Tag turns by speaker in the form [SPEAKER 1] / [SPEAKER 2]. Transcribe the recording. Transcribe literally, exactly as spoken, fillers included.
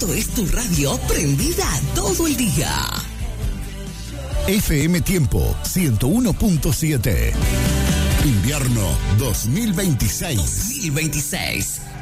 [SPEAKER 1] Esto es tu radio prendida todo el día.
[SPEAKER 2] F M Tiempo ciento uno punto siete. Invierno dos mil veintiséis.
[SPEAKER 1] dos mil veintiséis.